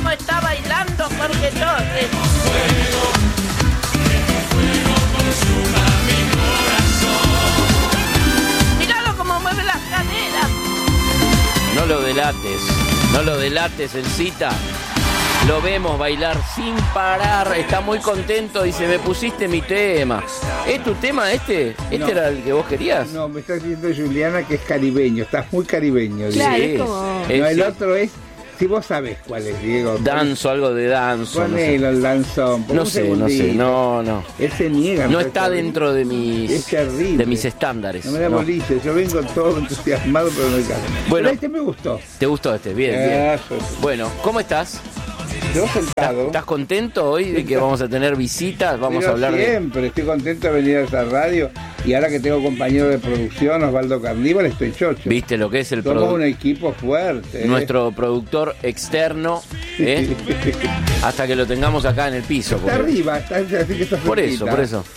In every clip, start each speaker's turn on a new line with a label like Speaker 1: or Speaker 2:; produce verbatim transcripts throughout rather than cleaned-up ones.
Speaker 1: cómo está bailando Jorge Torres. Míralo cómo mueve las caderas.
Speaker 2: No lo delates, no lo delates, Elcita. Lo vemos bailar sin parar, está muy contento, dice, me pusiste mi tema. ¿Es tu tema este? ¿Este no. era el que vos querías?
Speaker 3: No, me está diciendo Juliana que es caribeño, estás muy caribeño.
Speaker 4: Claro,
Speaker 2: sí,
Speaker 4: es como...
Speaker 3: No, el otro es, si vos sabés cuál es, Diego.
Speaker 2: Danzo, algo de danzo.
Speaker 3: Ponelo, no sé. El danzón.
Speaker 2: No sé, no sé, no, no.
Speaker 3: Él se niega.
Speaker 2: No está dentro de mis, de mis estándares.
Speaker 3: No me da no. boliche, yo vengo todo entusiasmado, pero no me cago.
Speaker 2: Bueno,
Speaker 3: pero este me gustó.
Speaker 2: ¿Te gustó este? Bien, bien. Bueno, ¿cómo estás?
Speaker 3: Yo sentado.
Speaker 2: ¿Estás contento hoy de que vamos a tener visitas? Vamos
Speaker 3: Pero
Speaker 2: a hablar
Speaker 3: siempre, de... estoy contento de venir a esta radio. Y ahora que tengo compañero de producción, Osvaldo Carníbal, estoy chocho.
Speaker 2: ¿Viste lo que es el
Speaker 3: productor? Somos
Speaker 2: produ...
Speaker 3: un equipo fuerte.
Speaker 2: Nuestro
Speaker 3: ¿eh?
Speaker 2: productor externo, ¿eh? Hasta que lo tengamos acá en el piso.
Speaker 3: Está porque... arriba, está, así que está
Speaker 2: Por cerquita. eso, por eso.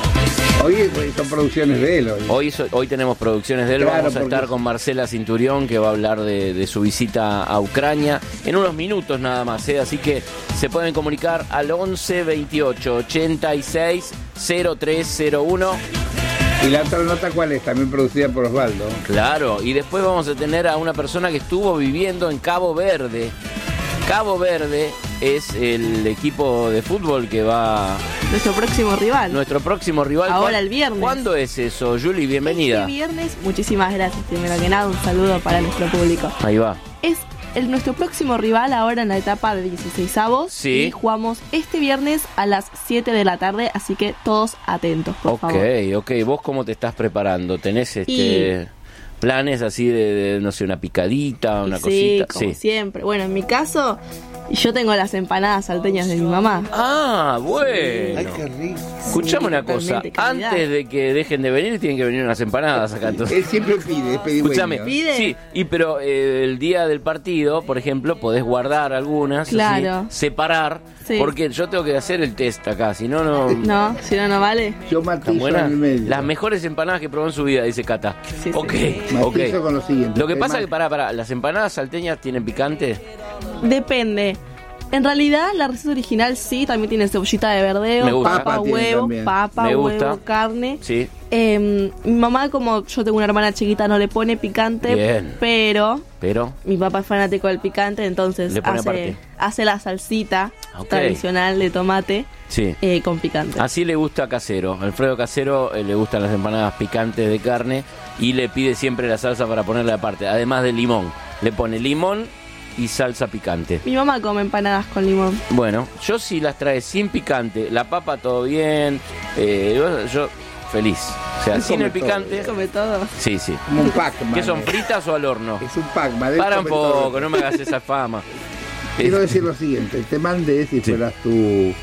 Speaker 3: Hoy son producciones de él. Hoy,
Speaker 2: hoy, so, hoy tenemos producciones de él. Claro, vamos a estar con Marcela Cinturión, que va a hablar de, de su visita a Ucrania en unos minutos nada más, ¿eh? Así que se pueden comunicar al once veintiocho ochenta y seis cero tres cero uno.
Speaker 3: ¿Y la otra nota cuál es? También producida por Osvaldo.
Speaker 2: Claro, y después vamos a tener a una persona que estuvo viviendo en Cabo Verde. Cabo Verde es el equipo de fútbol que va...
Speaker 4: Nuestro próximo rival.
Speaker 2: Nuestro próximo rival.
Speaker 4: Ahora el viernes.
Speaker 2: ¿Cuándo es eso, Juli? Bienvenida.
Speaker 4: Este viernes, muchísimas gracias. Primero que nada, un saludo para nuestro público.
Speaker 2: Ahí va.
Speaker 4: Es el, nuestro próximo rival ahora en la etapa de dieciseisavos.
Speaker 2: Sí.
Speaker 4: Y jugamos este viernes a las siete de la tarde, así que todos atentos, por
Speaker 2: okay, favor. Ok, ok. ¿Vos cómo te estás preparando? ¿Tenés este... Y... planes así de, de, no sé, una picadita, una
Speaker 4: sí,
Speaker 2: cosita?
Speaker 4: Como sí, siempre. Bueno, en mi caso, yo tengo las empanadas salteñas de mi mamá.
Speaker 2: Ah, bueno.
Speaker 3: Ay, qué rico.
Speaker 2: Escuchame sí, una cosa, antes de que dejen de venir, tienen que venir unas empanadas acá. Entonces.
Speaker 3: Él siempre pide, es pedigüeño.
Speaker 2: Escuchame,
Speaker 4: ¿Pide?
Speaker 2: Sí, y pero eh, el día del partido, por ejemplo, podés guardar algunas,
Speaker 4: claro.
Speaker 2: así, separar, sí. Porque yo tengo que hacer el test acá, si no, no...
Speaker 4: No, si no, no vale.
Speaker 3: Yo matizo en el medio.
Speaker 2: Las mejores empanadas que probó en su vida, dice Cata.
Speaker 4: Sí,
Speaker 2: ok,
Speaker 4: sí.
Speaker 2: ok.
Speaker 3: Con lo siguiente.
Speaker 2: Lo que pasa es que, pará, pará, ¿las empanadas salteñas tienen picante?
Speaker 4: Depende. En realidad, la receta original sí, también tiene cebollita de verdeo, papa, papa huevo, papa, Me huevo, gusta. carne.
Speaker 2: Sí.
Speaker 4: Eh, mi mamá, como yo tengo una hermana chiquita, no le pone picante,
Speaker 2: Bien.
Speaker 4: pero
Speaker 2: pero
Speaker 4: mi papá es fanático del picante, entonces hace, hace la salsita okay. tradicional de tomate
Speaker 2: sí.
Speaker 4: eh, con picante.
Speaker 2: Así le gusta a Casero. Alfredo Casero eh, le gustan las empanadas picantes de carne y le pide siempre la salsa para ponerle aparte, además de limón. Le pone limón y salsa picante.
Speaker 4: Mi mamá come empanadas con limón.
Speaker 2: Bueno, yo sí las trae sin picante. La papa todo bien. Eh, yo, yo feliz. O sea, sin el picante.
Speaker 4: Todo. Come todo.
Speaker 2: Sí, sí.
Speaker 3: Como un Pac-Man.
Speaker 2: ¿Qué son, fritas o al horno?
Speaker 3: Es un Pac-Man.
Speaker 2: Para un poco, todo. No me hagas esa fama.
Speaker 3: Quiero decir lo siguiente. Te mandé, si sí. fueras tú...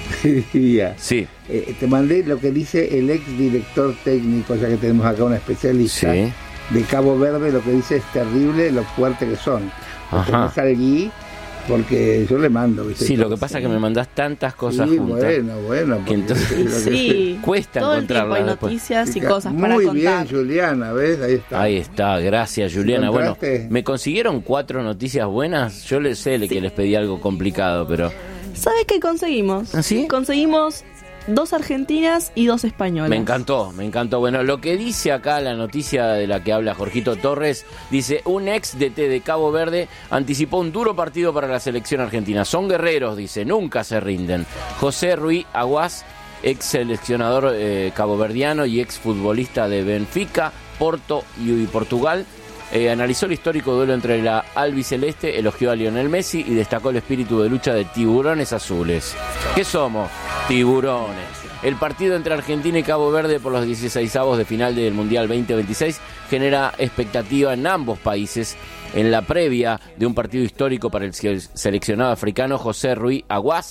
Speaker 2: sí.
Speaker 3: Eh, te mandé lo que dice el ex director técnico, ya que tenemos acá una especialista sí. de Cabo Verde. Lo que dice es terrible lo fuerte que son. Ajá. Salí porque yo le mando. ¿viste?
Speaker 2: Sí, lo que pasa es que me mandás tantas cosas
Speaker 3: sí,
Speaker 2: juntas.
Speaker 3: Bueno, bueno.
Speaker 2: Que entonces
Speaker 4: sí,
Speaker 2: cuesta
Speaker 4: todo
Speaker 2: encontrarlas.
Speaker 4: El tiempo hay noticias después. Y cosas
Speaker 3: Muy
Speaker 4: para contar.
Speaker 3: Muy bien, Juliana, ¿ves? Ahí está.
Speaker 2: Ahí está, gracias, Juliana. Bueno, ¿me consiguieron cuatro noticias buenas? Yo les sé sí. que les pedí algo complicado, pero...
Speaker 4: ¿Sabes qué conseguimos?
Speaker 2: ¿Ah, sí?
Speaker 4: Conseguimos dos argentinas y dos españolas.
Speaker 2: Me encantó, me encantó. Bueno, lo que dice acá la noticia de la que habla Jorgito Torres, dice, un ex D T de Cabo Verde anticipó un duro partido para la selección argentina. Son guerreros, dice, nunca se rinden. José Ruiz Aguas, ex seleccionador eh, caboverdiano y ex futbolista de Benfica, Porto y, y Portugal, Eh, analizó el histórico duelo entre la albiceleste, elogió a Lionel Messi y destacó el espíritu de lucha de tiburones azules. ¿Qué somos? Tiburones. El partido entre Argentina y Cabo Verde por los dieciseisavos de final del Mundial veinte veintiséis genera expectativa en ambos países. En la previa de un partido histórico para el seleccionado africano, José Ruiz Aguas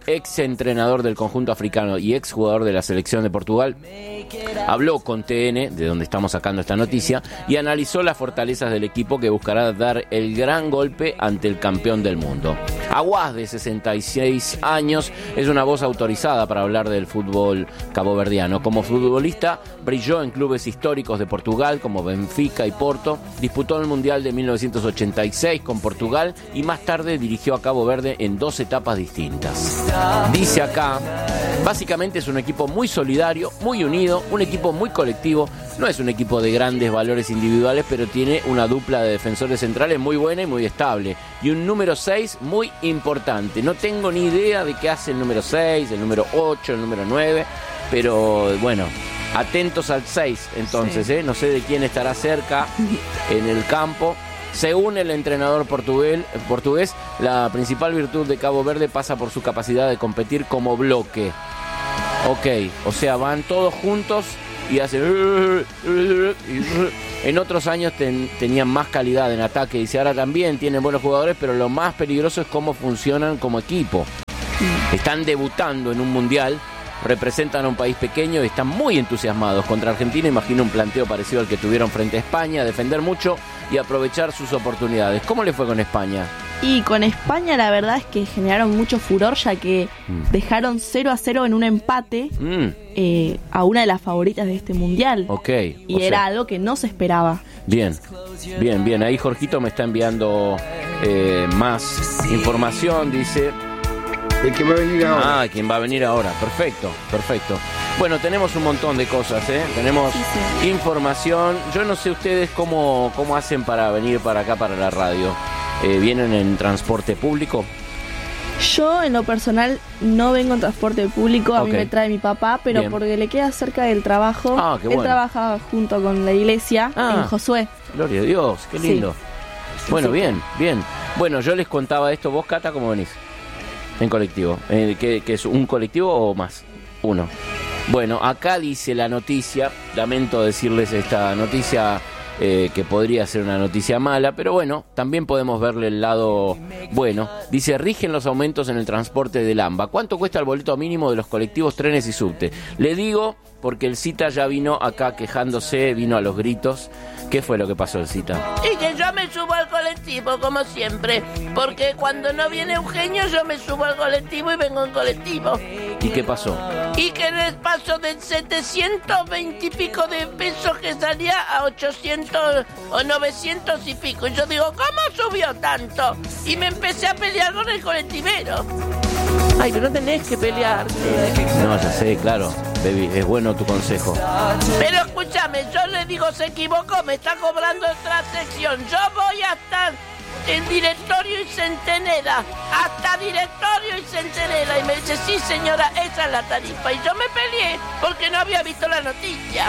Speaker 2: ex entrenador del conjunto africano y ex jugador de la selección de Portugal, habló con T N, de donde estamos sacando esta noticia, y analizó las fortalezas del equipo que buscará dar el gran golpe ante el campeón del mundo. Aguas, de sesenta y seis años, es una voz autorizada para hablar del fútbol caboverdiano. Como futbolista, brilló en clubes históricos de Portugal como Benfica y Porto, disputó el Mundial de mil novecientos ochenta y seis con Portugal y más tarde dirigió a Cabo Verde en dos etapas distintas. Dice acá, básicamente es un equipo muy solidario, muy unido, un equipo muy colectivo. No es un equipo de grandes valores individuales, pero tiene una dupla de defensores centrales muy buena y muy estable. Y un número seis muy importante. No tengo ni idea de qué hace el número seis, el número ocho, el número nueve, pero bueno, atentos al seis entonces, sí. ¿eh? No sé de quién estará cerca en el campo. Según el entrenador portugués, portugués, la principal virtud de Cabo Verde pasa por su capacidad de competir como bloque. Ok, o sea, van todos juntos y hacen... En otros años ten, tenían más calidad en ataque, dice, ahora también tienen buenos jugadores, pero lo más peligroso es cómo funcionan como equipo. Están debutando en un mundial, representan a un país pequeño y están muy entusiasmados. Contra Argentina imagino un planteo parecido al que tuvieron frente a España, defender mucho y aprovechar sus oportunidades. ¿Cómo le fue con España?
Speaker 4: Y con España la verdad es que generaron mucho furor, ya que mm. dejaron cero a cero en un empate mm. eh, a una de las favoritas de este mundial.
Speaker 2: Ok.
Speaker 4: Y era sea... algo que no se esperaba.
Speaker 2: Bien, bien, bien. Ahí Jorgito me está enviando eh, más información, dice...
Speaker 3: El que va a venir ahora.
Speaker 2: Ah, quien va a venir ahora. Perfecto, perfecto. Bueno, tenemos un montón de cosas, ¿eh? Tenemos sí, sí. información. Yo no sé ustedes cómo, cómo hacen para venir para acá, para la radio. Eh, ¿Vienen en transporte público?
Speaker 4: Yo, en lo personal, no vengo en transporte público. A okay. mí me trae mi papá, pero Bien. porque le queda cerca del trabajo.
Speaker 2: Ah, qué bueno.
Speaker 4: Él trabaja junto con la iglesia ah, en Josué.
Speaker 2: Gloria a Dios, qué lindo. Sí. Bueno, sí. bien, bien. Bueno, yo les contaba esto. ¿Vos, Cata, cómo venís? En colectivo. Eh, ¿qué, ¿Qué es un colectivo o más? Uno. Bueno, acá dice la noticia, lamento decirles esta noticia eh, que podría ser una noticia mala, pero bueno, también podemos verle el lado bueno. Dice, rigen los aumentos en el transporte del AMBA. ¿Cuánto cuesta el boleto mínimo de los colectivos, trenes y subte? Le digo porque el Cita ya vino acá quejándose, vino a los gritos. ¿Qué fue lo que pasó, el Cita?
Speaker 1: Y que yo me subo al colectivo, como siempre, porque cuando no viene Eugenio yo me subo al colectivo y vengo en colectivo.
Speaker 2: ¿Y qué pasó?
Speaker 1: Y que les paso de setecientos veinte y pico de pesos que salía a ochocientos o novecientos y pico. Y yo digo, ¿cómo subió tanto? Y me empecé a pelear con el colectivero. Ay, pero no tenés que pelearte.
Speaker 2: No, ya sé, claro, baby, es bueno tu consejo.
Speaker 1: Pero escúchame, yo le digo, se equivocó, me está cobrando otra sección. Yo voy a estar en Directorio y Centenera, hasta Directorio y Centenera. Y me dice, sí señora, esa es la tarifa. Y yo me peleé porque no había visto la noticia.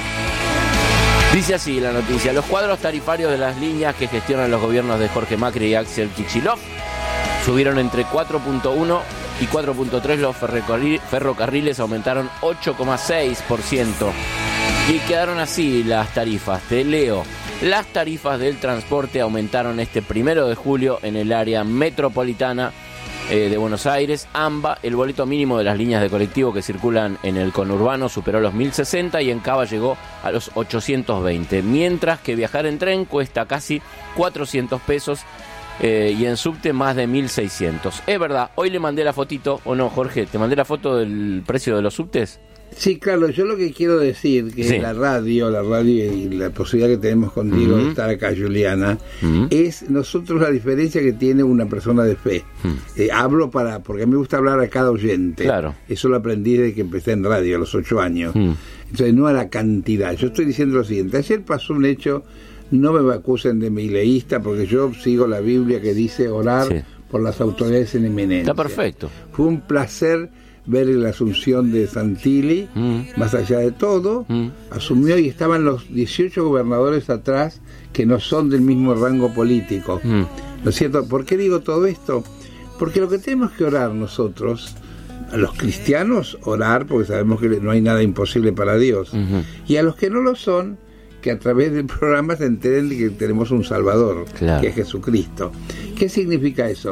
Speaker 2: Dice así la noticia, los cuadros tarifarios de las líneas que gestionan los gobiernos de Jorge Macri y Axel Kicillof subieron entre cuatro punto uno y cuatro punto tres, los ferrocarriles aumentaron ocho coma seis por ciento y quedaron así las tarifas. Te leo, las tarifas del transporte aumentaron este primero de julio en el área metropolitana eh, de Buenos Aires. AMBA, el boleto mínimo de las líneas de colectivo que circulan en el conurbano superó los mil sesenta y en Cava llegó a los ochocientos veinte, mientras que viajar en tren cuesta casi cuatrocientos pesos. Eh, y en subte más de mil seiscientos. Es verdad, hoy le mandé la fotito, ¿o no, Jorge? ¿Te mandé la foto del precio de los subtes?
Speaker 3: Sí, Carlos, yo lo que quiero decir que sí. la radio, la radio y la posibilidad que tenemos con Diego uh-huh. de estar acá, Juliana, uh-huh. es nosotros la diferencia que tiene una persona de fe. Uh-huh. Eh, hablo para, porque a mí me gusta hablar a cada oyente.
Speaker 2: Claro.
Speaker 3: Eso lo aprendí desde que empecé en radio, a los ocho años. Uh-huh. Entonces, no a la cantidad. Yo estoy diciendo lo siguiente, ayer pasó un hecho. No me acusen de mileísta porque yo sigo la Biblia que dice orar sí. por las autoridades en eminencia.
Speaker 2: Está perfecto.
Speaker 3: Fue un placer ver la asunción de Santilli, mm. más allá de todo, mm. asumió y estaban los dieciocho gobernadores atrás que no son del mismo rango político. Mm. ¿No es cierto? ¿Por qué digo todo esto? Porque lo que tenemos que orar nosotros, a los cristianos, orar, porque sabemos que no hay nada imposible para Dios, mm-hmm. y a los que no lo son, que a través del programa se enteren de que tenemos un Salvador, claro. que es Jesucristo. ¿Qué significa eso?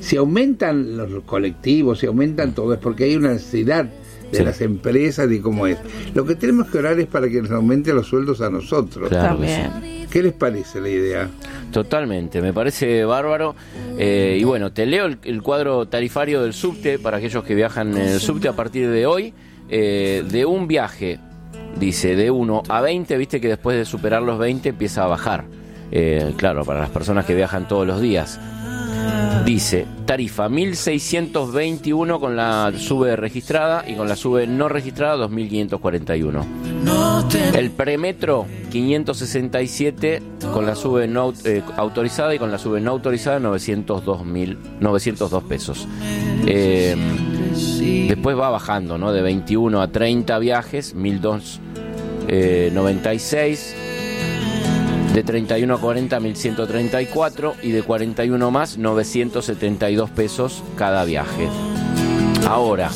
Speaker 3: Si aumentan los colectivos, si aumentan todo, es porque hay una necesidad de sí. las empresas y cómo es. Lo que tenemos que orar es para que nos aumente los sueldos a nosotros.
Speaker 2: Claro,
Speaker 4: también.
Speaker 3: Sí. ¿Qué les parece la idea?
Speaker 2: Totalmente, me parece bárbaro. Eh, y bueno, te leo el, el cuadro tarifario del subte para aquellos que viajan en el subte a partir de hoy. Eh, de un viaje, dice, de uno a veinte, viste que después de superar los veinte empieza a bajar. Eh, claro, para las personas que viajan todos los días. Dice, tarifa mil seiscientos veintiuno con la sube registrada y con la sube no registrada dos mil quinientos cuarenta y uno. El premetro quinientos sesenta y siete con la sube no eh, autorizada y con la sube no autorizada novecientos dos mil novecientos dos pesos. Eh, después va bajando, ¿no? De veintiuno a treinta viajes, mil doscientos noventa y seis. De treinta y uno a cuarenta, mil ciento treinta y cuatro, y de cuarenta y uno más, novecientos setenta y dos pesos cada viaje. Ahora,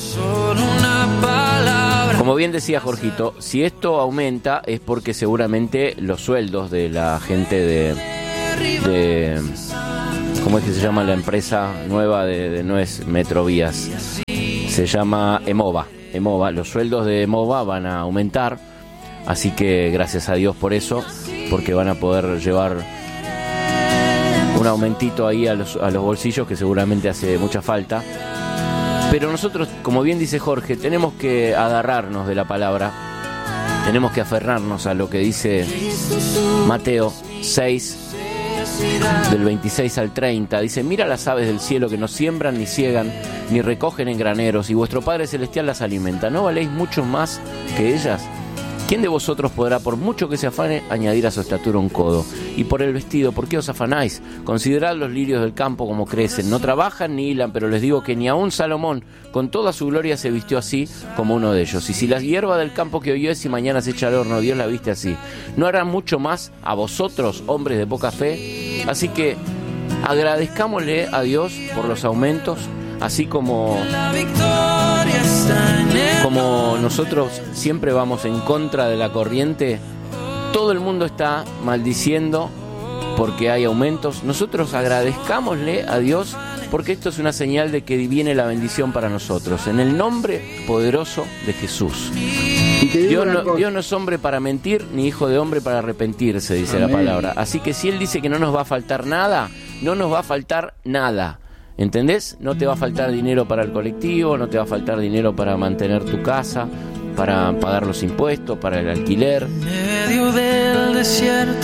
Speaker 2: como bien decía Jorgito, si esto aumenta es porque seguramente los sueldos de la gente de... de ¿cómo es que se llama la empresa nueva de, de no es Metrovías? Se llama Emova. Emova, los sueldos de Emova van a aumentar, así que gracias a Dios por eso, porque van a poder llevar un aumentito ahí a los, a los bolsillos que seguramente hace mucha falta. Pero nosotros, como bien dice Jorge, tenemos que agarrarnos de la palabra, tenemos que aferrarnos a lo que dice Mateo seis, del veintiséis al treinta. Dice, mira las aves del cielo que no siembran ni ciegan ni recogen en graneros, y vuestro Padre Celestial las alimenta. ¿No valéis mucho más que ellas? ¿Quién de vosotros podrá, por mucho que se afane, añadir a su estatura un codo? Y por el vestido, ¿por qué os afanáis? Considerad los lirios del campo como crecen. No trabajan ni hilan, pero les digo que ni aun Salomón, con toda su gloria, se vistió así como uno de ellos. Y si la hierba del campo que hoy es y mañana se echa al horno, Dios la viste así, ¿no hará mucho más a vosotros, hombres de poca fe? Así que agradezcámosle a Dios por los aumentos, así como... Como nosotros siempre vamos en contra de la corriente, todo el mundo está maldiciendo porque hay aumentos. Nosotros agradezcámosle a Dios porque esto es una señal de que viene la bendición para nosotros. En el nombre poderoso de Jesús. Dios no, Dios no es hombre para mentir, ni hijo de hombre para arrepentirse, dice Amén. La palabra. Así que si Él dice que no nos va a faltar nada, no nos va a faltar nada. ¿Entendés? No te va a faltar dinero para el colectivo, no te va a faltar dinero para mantener tu casa, para pagar los impuestos, para el alquiler.
Speaker 3: Medio del desierto,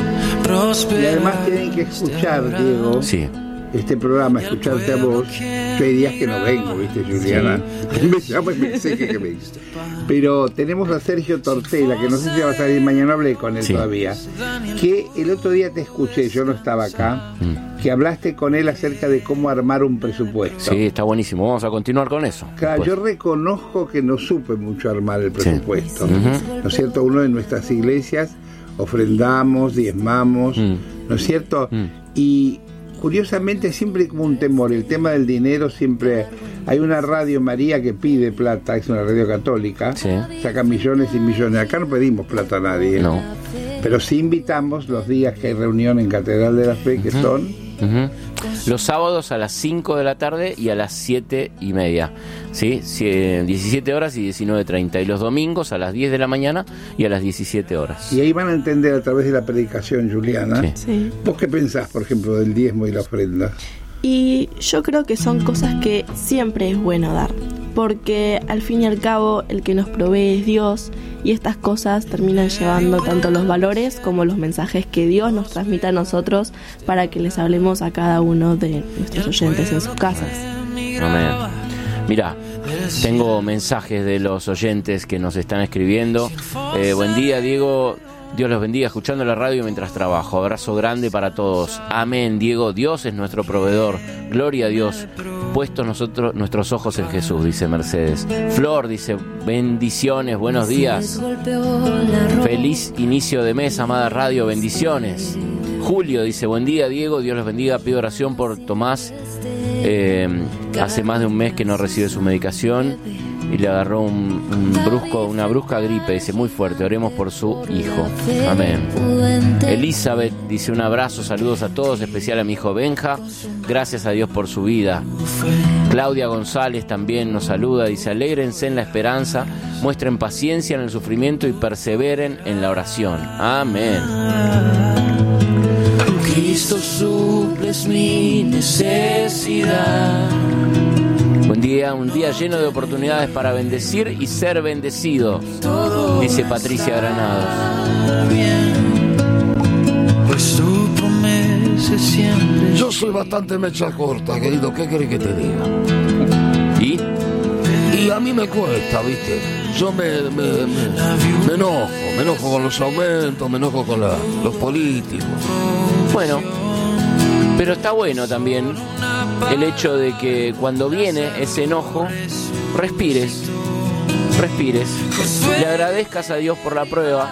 Speaker 3: y además tienen que escuchar, Diego, sí. este programa, escucharte a vos. Yo hay días que no vengo, ¿viste, Juliana? Sí. Me llamo y me sé que, que me dice. Pero tenemos a Sergio Tortela, que no sé si va a salir mañana, hablé con él sí. todavía, que el otro día te escuché, yo no estaba acá, mm. que hablaste con él acerca de cómo armar un presupuesto.
Speaker 2: Sí, está buenísimo, vamos a continuar con eso.
Speaker 3: Claro, yo reconozco que no supe mucho armar el presupuesto, sí. uh-huh. ¿no es cierto? Uno de nuestras iglesias ofrendamos, diezmamos, mm. ¿no es cierto? Mm. Y curiosamente siempre hay como un temor, el tema del dinero siempre... Hay una radio María que pide plata, es una radio católica, sí. saca millones y millones. Acá no pedimos plata a nadie,
Speaker 2: no.
Speaker 3: pero sí invitamos los días que hay reunión en Catedral de la Fe, que uh-huh. son...
Speaker 2: Uh-huh. Los sábados a las cinco de la tarde y a las siete y media, ¿sí? diecisiete horas y diecinueve treinta, y los domingos a las diez de la mañana y a las diecisiete horas.
Speaker 3: Y ahí van a entender a través de la predicación, Juliana.
Speaker 2: Sí.
Speaker 4: Sí.
Speaker 3: ¿Vos qué pensás, por ejemplo, del diezmo y la ofrenda?
Speaker 4: Y yo creo que son cosas que siempre es bueno dar, porque al fin y al cabo el que nos provee es Dios, y estas cosas terminan llevando tanto los valores como los mensajes que Dios nos transmite a nosotros para que les hablemos a cada uno de nuestros oyentes en sus casas.
Speaker 2: Amén. Mirá, tengo mensajes de los oyentes que nos están escribiendo. Eh, buen día, Diego. Dios los bendiga, escuchando la radio mientras trabajo. Abrazo grande para todos. Amén, Diego. Dios es nuestro proveedor. Gloria a Dios. Puestos nosotros nuestros ojos en Jesús, dice Mercedes. Flor dice, bendiciones, buenos días. Feliz inicio de mes, amada radio, bendiciones. Julio dice, buen día, Diego. Dios los bendiga. Pido oración por Tomás. Eh, hace más de un mes que no recibe su medicación. y le agarró un, un brusco, una brusca gripe, dice, muy fuerte, oremos por su hijo. Amén. Elizabeth dice, un abrazo, saludos a todos, especial a mi hijo Benja, gracias a Dios por su vida. Claudia González también nos saluda, dice, alégrense en la esperanza, muestren paciencia en el sufrimiento y perseveren en la oración. Amén. Cristo suples mi necesidad. Buen día, un día lleno de oportunidades para bendecir y ser bendecido, dice Patricia Granados.
Speaker 5: Pues tu promesa siempre. Yo soy bastante mecha corta, querido, ¿qué querés que te diga?
Speaker 2: ¿Y?
Speaker 5: Y a mí me cuesta, ¿viste? Yo me, me, me, me enojo, me enojo con los aumentos, me enojo con la, los políticos.
Speaker 2: Bueno, pero está bueno también el hecho de que cuando viene ese enojo, respires, respires, le agradezcas a Dios por la prueba,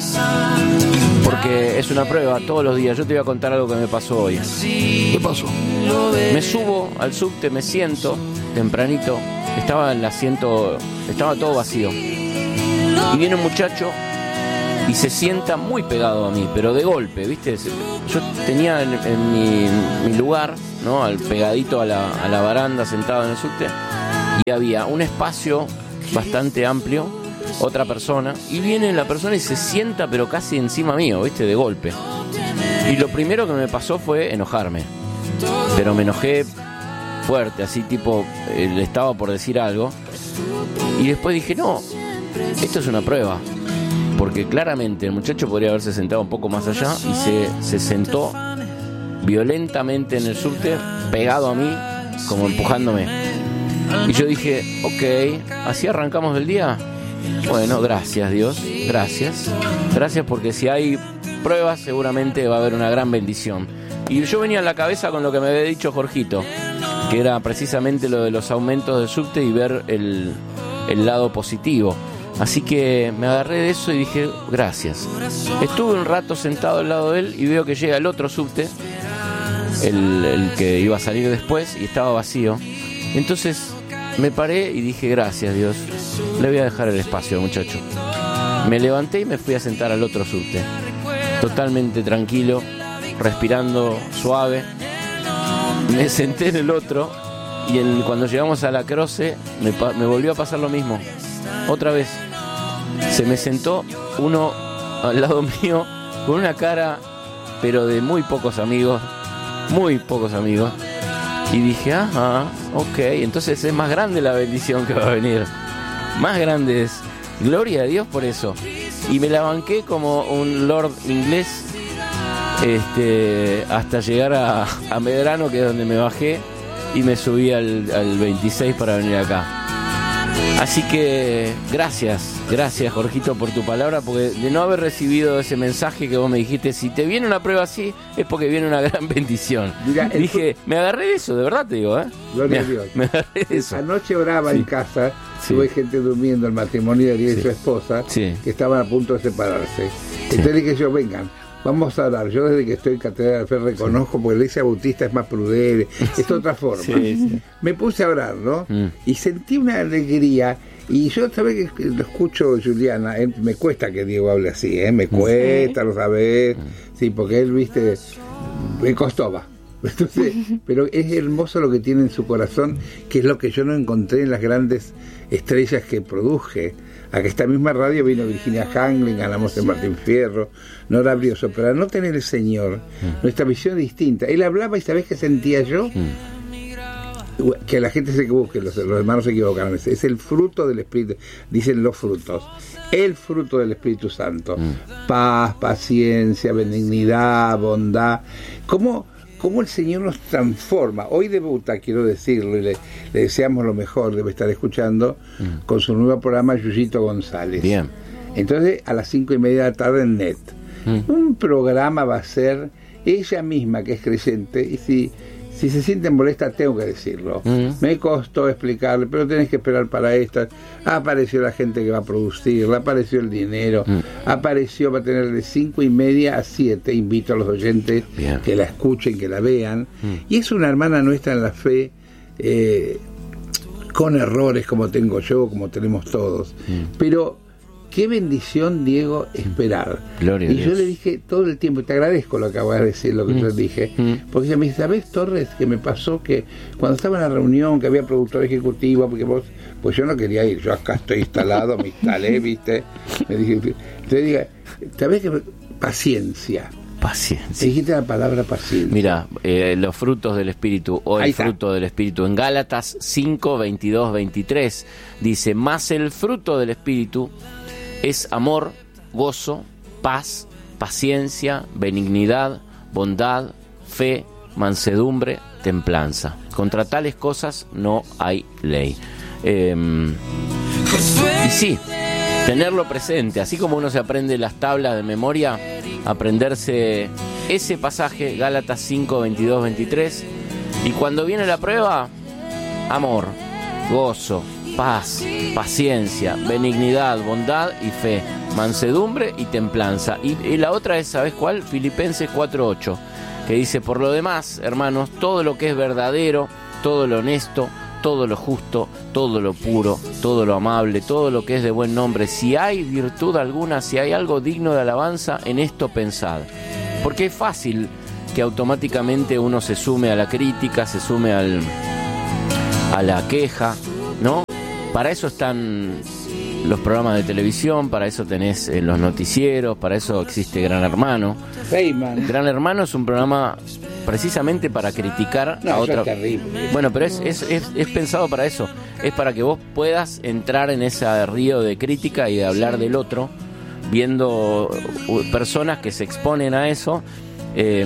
Speaker 2: porque es una prueba todos los días. Yo te voy a contar algo que me pasó hoy.
Speaker 5: ¿Qué pasó?
Speaker 2: Me subo al subte, me siento tempranito, estaba en el asiento, estaba todo vacío, y viene un muchacho y se sienta muy pegado a mí, pero de golpe, ¿viste? Yo tenía en, en mi, mi lugar, ¿no? Al pegadito a la, a la baranda, sentado en el subte, y había un espacio bastante amplio, otra persona, y viene la persona y se sienta, pero casi encima mío, ¿viste? De golpe. Y lo primero que me pasó fue enojarme, pero me enojé fuerte, así tipo, eh, le estaba por decir algo, y después dije, no, esto es una prueba. Porque claramente el muchacho podría haberse sentado un poco más allá y se, se sentó violentamente en el subte, pegado a mí, como empujándome. Y yo dije, ok, ¿así arrancamos el día? Bueno, gracias Dios, gracias. Gracias porque si hay pruebas seguramente va a haber una gran bendición. Y yo venía en la cabeza con lo que me había dicho Jorgito, que era precisamente lo de los aumentos del subte y ver el, el lado positivo. Así que me agarré de eso y dije, gracias. Estuve un rato sentado al lado de él y veo que llega el otro subte, el, el que iba a salir después, y estaba vacío. Entonces me paré y dije, gracias Dios, le voy a dejar el espacio al muchacho. Me levanté y me fui a sentar al otro subte, totalmente tranquilo, respirando suave. Me senté en el otro y el, cuando llegamos a la Croce me, me volvió a pasar lo mismo. Otra vez se me sentó uno al lado mío con una cara, pero de muy pocos amigos, muy pocos amigos, y dije, ajá, ok, entonces es más grande la bendición que va a venir, más grande es, gloria a Dios por eso. Y me la banqué como un lord inglés, este, hasta llegar a, a Medrano, que es donde me bajé, y me subí al, al veintiséis para venir acá. Así que gracias, gracias Jorgito por tu palabra, porque de no haber recibido ese mensaje que vos me dijiste, si te viene una prueba así, es porque viene una gran bendición. Mira, dije, me agarré de eso, de verdad te digo, ¿eh?
Speaker 3: Gloria a Dios.
Speaker 2: Me agarré de eso.
Speaker 3: Anoche oraba sí. en casa, sí. tuve gente durmiendo, el matrimonio de Ariel sí. y su esposa, sí. que estaban a punto de separarse. Sí. Entonces dije yo, vengan, vamos a orar. Yo desde que estoy en Catedral de Fe reconozco, sí. porque la iglesia bautista es más prudente, es otra forma. Sí, sí. Me puse a orar, ¿no? Mm. Y sentí una alegría. Y yo sabés que lo escucho, Juliana, eh, me cuesta que Diego hable así, ¿eh? Me cuesta, ¿sí? Lo sabés, sí, porque él, viste, me costó, va. Entonces, pero es hermoso lo que tiene en su corazón, que es lo que yo no encontré en las grandes estrellas que produje. A que esta misma radio vino Virginia Hanglin, ganamos en Martín Fierro, Nora Brioso, pero al no tener el Señor, mm. nuestra visión es distinta. Él hablaba y ¿sabés qué sentía yo? Mm. Que la gente se equivoque, los, los hermanos se equivocaron. Es, es el fruto del Espíritu, dicen los frutos. El fruto del Espíritu Santo. Mm. Paz, paciencia, benignidad, bondad. ¿Cómo, cómo el Señor nos transforma? Hoy debuta, quiero decirlo, y le, le deseamos lo mejor, debe estar escuchando, mm. con su nuevo programa Yuyito González.
Speaker 2: Bien.
Speaker 3: Entonces, a las cinco y media de la tarde en Net. Mm. Un programa va a ser ella misma, que es creyente, y si... Si se siente molesta, tengo que decirlo. Mm. Me costó explicarle, pero tenés que esperar para esta. Apareció la gente que va a producirla, apareció el dinero, mm. apareció, va a tener de cinco y media a siete. Invito a los oyentes Bien. que la escuchen, que la vean. Mm. Y es una hermana nuestra en la fe, eh, con errores como tengo yo, como tenemos todos. Mm. Pero qué bendición, Diego, esperar.
Speaker 2: Gloria
Speaker 3: y
Speaker 2: a
Speaker 3: yo
Speaker 2: Dios.
Speaker 3: le dije todo el tiempo, te agradezco lo que acabas de decir, lo que mm. yo dije, mm. porque me dice, ¿sabés, Torres, que me pasó que cuando estaba en la reunión, que había productor ejecutivo, porque vos, pues yo no quería ir, yo acá estoy instalado, me instalé, viste, me dije, te diga, ¿sabés que paciencia?
Speaker 2: Paciencia.
Speaker 3: Dijiste la palabra paciencia.
Speaker 2: Mira, eh, los frutos del Espíritu, o el fruto del Espíritu. En Gálatas cinco, veintidós, veintitrés dice, más el fruto del Espíritu es amor, gozo, paz, paciencia, benignidad, bondad, fe, mansedumbre, templanza. Contra tales cosas no hay ley. Eh, y sí, tenerlo presente, así como uno se aprende las tablas de memoria, aprenderse ese pasaje, Gálatas cinco, veintidós, veintitrés, y cuando viene la prueba, amor, gozo, paz, paciencia, benignidad, bondad y fe, mansedumbre y templanza. Y, y la otra es, ¿sabes cuál? Filipenses cuatro, ocho, que dice, por lo demás, hermanos, todo lo que es verdadero, todo lo honesto, todo lo justo, todo lo puro, todo lo amable, todo lo que es de buen nombre, si hay virtud alguna, si hay algo digno de alabanza, en esto pensad. Porque es fácil que automáticamente uno se sume a la crítica, se sume al, a la queja, ¿no? Para eso están los programas de televisión, para eso tenés eh, los noticieros, para eso existe Gran Hermano.
Speaker 3: Feynman.
Speaker 2: Gran Hermano es un programa precisamente para criticar
Speaker 3: no,
Speaker 2: a otra.
Speaker 3: Es terrible.
Speaker 2: Bueno, pero es, es, es, es pensado para eso. Es para que vos puedas entrar en ese río de crítica y de hablar del otro, viendo personas que se exponen a eso eh,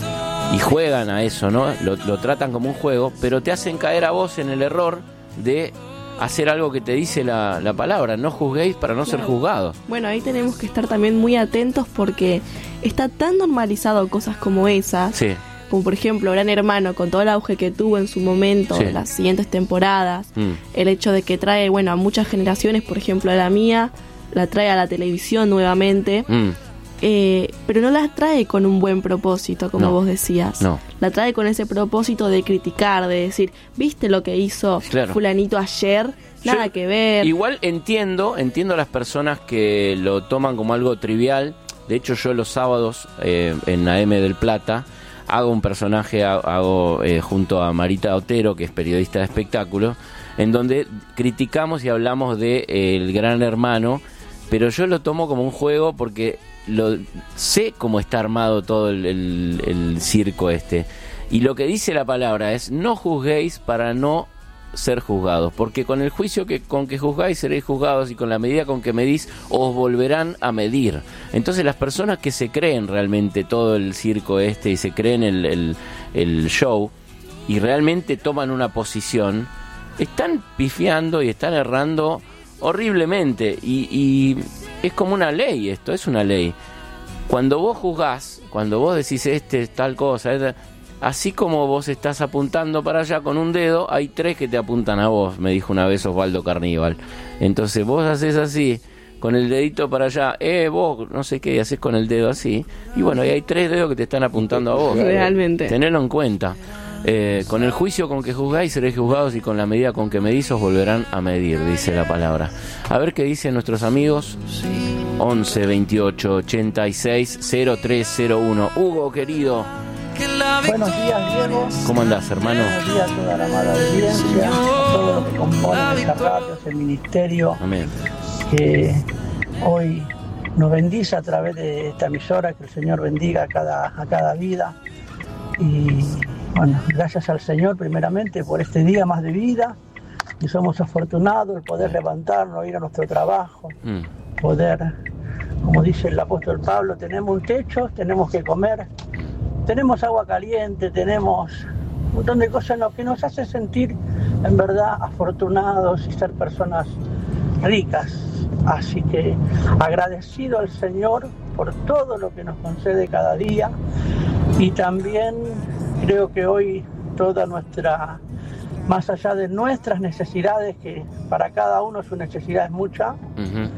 Speaker 2: y juegan a eso, ¿no? Lo, lo tratan como un juego, pero te hacen caer a vos en el error de hacer algo que te dice la, la palabra, no juzguéis para no claro. ser juzgados.
Speaker 4: Bueno, ahí tenemos que estar también muy atentos porque está tan normalizado cosas como esas,
Speaker 2: sí.
Speaker 4: como por ejemplo Gran Hermano, con todo el auge que tuvo en su momento,
Speaker 2: sí.
Speaker 4: las siguientes temporadas,
Speaker 2: mm.
Speaker 4: el hecho de que trae, bueno, a muchas generaciones, por ejemplo a la mía, la trae a la televisión nuevamente,
Speaker 2: mm.
Speaker 4: eh, pero no la trae con un buen propósito, como
Speaker 2: no.
Speaker 4: vos decías.
Speaker 2: No.
Speaker 4: La trae con ese propósito de criticar, de decir, ¿viste lo que hizo
Speaker 2: claro.
Speaker 4: fulanito ayer? Nada
Speaker 2: Yo,
Speaker 4: que ver.
Speaker 2: Igual entiendo, entiendo a las personas que lo toman como algo trivial. De hecho, yo los sábados eh, en A M del Plata hago un personaje, hago eh, junto a Marita Otero, que es periodista de espectáculos, en donde criticamos y hablamos de eh, el Gran Hermano, pero yo lo tomo como un juego porque lo sé cómo está armado todo el, el, el circo este. Y lo que dice la palabra es, no juzguéis para no ser juzgados, porque con el juicio que con que juzgáis seréis juzgados, y con la medida con que medís os volverán a medir. Entonces las personas que se creen realmente todo el circo este y se creen el, el, el show y realmente toman una posición, están pifiando y están errando horriblemente, y, y es como una ley, esto es una ley. Cuando vos juzgás, cuando vos decís este es tal cosa, esta, así como vos estás apuntando para allá con un dedo, hay tres que te apuntan a vos, me dijo una vez Osvaldo Carníbal. Entonces vos haces así, con el dedito para allá, eh, vos, no sé qué, y haces con el dedo así, y bueno, y hay tres dedos que te están apuntando a vos.
Speaker 4: Realmente.
Speaker 2: Tenedlo en cuenta. Eh, con el juicio con que juzgáis seréis juzgados, y con la medida con que medís os volverán a medir, dice la palabra. A ver qué dicen nuestros amigos. once, veintiocho, ochenta y seis, cero tres cero uno. Hugo, querido.
Speaker 6: Buenos días, Diego.
Speaker 2: ¿Cómo andás, hermano?
Speaker 6: Buenos días a toda la amada audiencia, a todo lo que compone esta radio, este ministerio.
Speaker 2: Amén.
Speaker 6: Que hoy nos bendice a través de esta emisora, que el Señor bendiga a cada, a cada vida. Y bueno, gracias al Señor primeramente por este día más de vida, y somos afortunados de poder levantarnos, ir a nuestro trabajo, mm. poder, como dice el apóstol Pablo, tenemos un techo, tenemos que comer, tenemos agua caliente, tenemos un montón de cosas en lo que nos hace sentir en verdad afortunados y ser personas ricas. Así que agradecido al Señor por todo lo que nos concede cada día, y también creo que hoy toda nuestra, más allá de nuestras necesidades, que para cada uno su necesidad es mucha, uh-huh.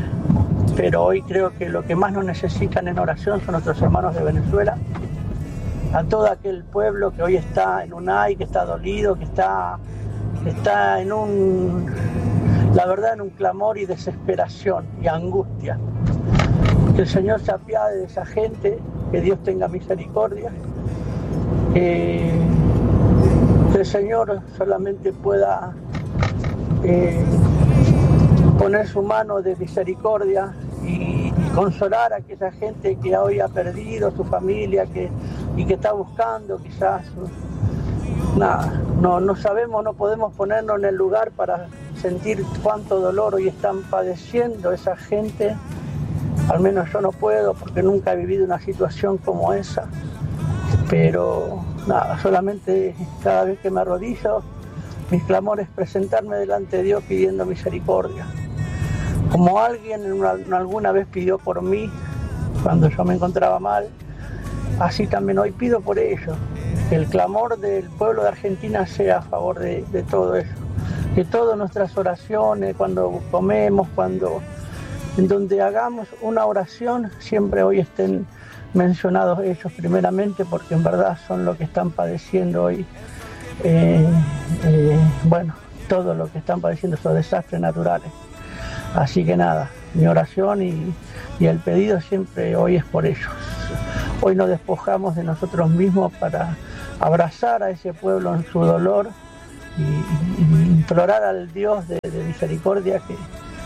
Speaker 6: pero hoy creo que lo que más nos necesitan en oración son nuestros hermanos de Venezuela, a todo aquel pueblo que hoy está en U N A I, que está dolido, que está está en un, la verdad, en un clamor y desesperación y angustia. Que el Señor se apiade de esa gente, que Dios tenga misericordia, que, que el Señor solamente pueda eh, poner su mano de misericordia y, y consolar a aquella gente que hoy ha perdido su familia que, y que está buscando quizás. Nada, no, no sabemos, no podemos ponernos en el lugar para sentir cuánto dolor hoy están padeciendo esa gente. Al menos yo no puedo porque nunca he vivido una situación como esa. Pero nada, solamente cada vez que me arrodillo, mis clamores es presentarme delante de Dios pidiendo misericordia. Como alguien en una, alguna vez pidió por mí cuando yo me encontraba mal, así también hoy pido por ellos. Que el clamor del pueblo de Argentina sea a favor de, de todo eso. Que todas nuestras oraciones, cuando comemos, cuando en donde hagamos una oración, siempre hoy estén mencionados ellos primeramente, porque en verdad son los que están padeciendo hoy, eh, eh, bueno, todo lo que están padeciendo esos desastres naturales. Así que nada, mi oración y, y el pedido siempre hoy es por ellos. Hoy nos despojamos de nosotros mismos para abrazar a ese pueblo en su dolor y, y, y implorar al Dios de, de misericordia que,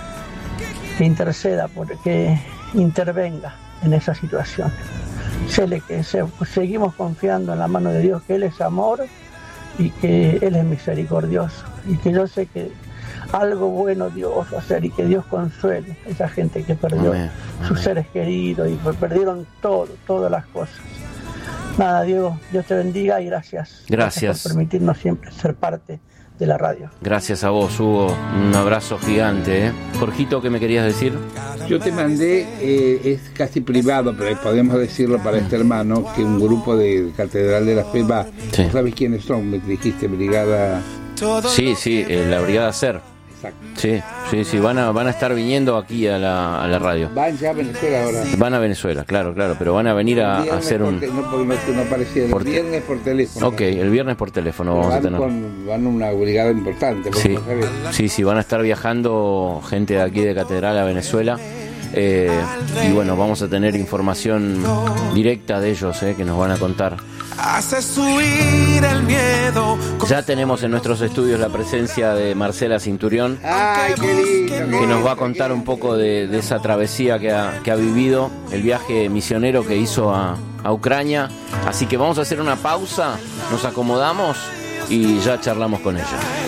Speaker 6: que interceda, que intervenga en esa situación. Sé que se, seguimos confiando en la mano de Dios, que Él es amor y que Él es misericordioso y que yo sé que algo bueno Dios va a hacer y que Dios consuele a esa gente que perdió amén, sus amén. seres queridos y perdieron todo, todas las cosas. Nada, Diego, Dios te bendiga y gracias.
Speaker 2: Gracias.
Speaker 6: Gracias por permitirnos siempre ser parte de la radio.
Speaker 2: Gracias a vos, Hugo. Un abrazo gigante, ¿eh? Jorgito, ¿qué me querías decir?
Speaker 3: Yo te mandé, eh, es casi privado, pero podemos decirlo para este hermano, que un grupo de Catedral de la Fe va. Sí. ¿Sabes quiénes son? Me dijiste, Brigada...
Speaker 2: Sí, sí, eh, la Brigada SER.
Speaker 3: Exacto.
Speaker 2: Sí, sí, sí, van a, van a estar viniendo aquí a la, a la radio.
Speaker 3: Van ya a Venezuela ahora.
Speaker 2: Van a Venezuela, claro, claro, pero van a venir a, a hacer un...
Speaker 3: Te, no, porque no, no parecía, el
Speaker 2: por
Speaker 3: viernes por teléfono.
Speaker 2: Ok, el viernes por teléfono vamos
Speaker 3: van
Speaker 2: a tener.
Speaker 3: Con, van una brigada importante.
Speaker 2: Sí, sí, sí, van a estar viajando gente de aquí de Catedral a Venezuela. Eh, y bueno, vamos a tener información directa de ellos, eh, que nos van a contar.
Speaker 7: Hace subir el miedo.
Speaker 2: Ya tenemos en nuestros estudios la presencia de Marcela Cinturión.
Speaker 3: Ay, qué lindo,
Speaker 2: que nos va a contar un poco de, de esa travesía que ha, que ha vivido, el viaje misionero que hizo a, a Ucrania. Así que vamos a hacer una pausa, nos acomodamos y ya charlamos con ella.